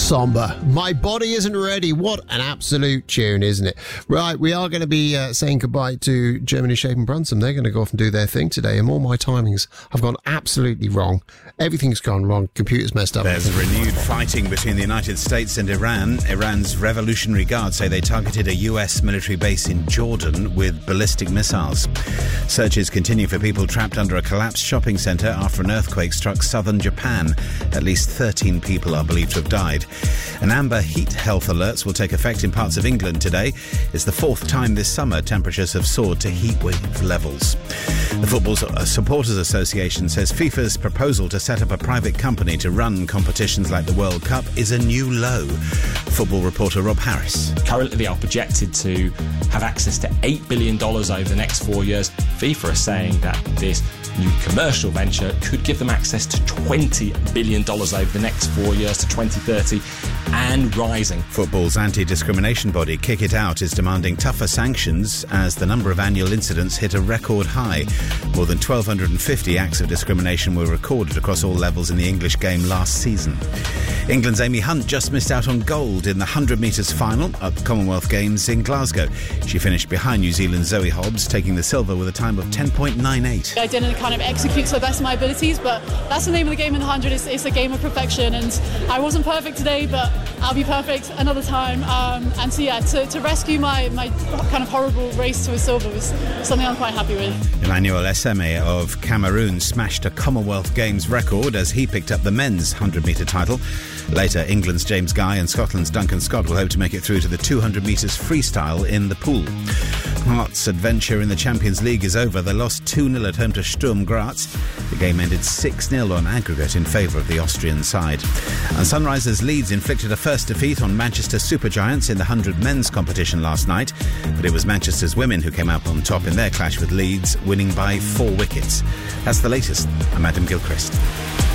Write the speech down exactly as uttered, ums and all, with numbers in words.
somber. My Body Isn't Ready. What an absolute tune, isn't it? Right, we are going to be uh, saying goodbye to Germany Shape and Brunson. They're going to go off and do their thing today, and all my timings have gone absolutely wrong. Everything's gone wrong. Computer's messed up. There's renewed fighting between the United States and Iran. Iran's Revolutionary Guard say they targeted a U S military base in Jordan with ballistic missiles. Searches continue for people trapped under a collapsed shopping centre after an earthquake struck southern Japan. At least thirteen people are believed to have died. An amber heat health alerts will take effect in parts of England today. It's the fourth time this summer temperatures have soared to heatwave levels. The Football Supporters Association says FIFA's proposal to set up a private company to run competitions like the World Cup is a new low. Football reporter Rob Harris. Currently they are projected to have access to eight billion dollars over the next four years. FIFA are saying that this new commercial venture could give them access to twenty billion dollars over the next four years to twenty thirty and rising. Football's anti-discrimination body Kick It Out is demanding tougher sanctions as the number of annual incidents hit a record high. More than twelve fifty acts of discrimination were recorded across all levels in the English game last season. England's Amy Hunt just missed out on gold in the one hundred metres final at the Commonwealth Games in Glasgow. She finished behind New Zealand's Zoe Hobbs, taking the silver with a time of ten point nine eight. I didn't kind of execute to the best of my abilities, but that's the name of the game in the one hundred. It's, it's a game of perfection, and I wasn't perfect today, but I'll be perfect another time. Um, and so yeah, to, to rescue my, my kind of horrible race to a silver was something I'm quite happy with. Emmanuel Eseme of Cameroon smashed a Commonwealth Games record as he picked up the men's one hundred metre title. Later, England's James Guy and Scotland's Duncan Scott will hope to make it through to the two hundred metres freestyle in the pool. Hearts' adventure in the Champions League is over. They lost two nil at home to Sturm Graz. The game ended six nil on aggregate in favour of the Austrian side. And Sunrisers Leeds inflicted a first defeat on Manchester Supergiants in the one hundred men's competition last night, but it was Manchester's women who came out on top in their clash with Leeds, winning by four wickets. That's the latest. I'm Adam Gilchrist.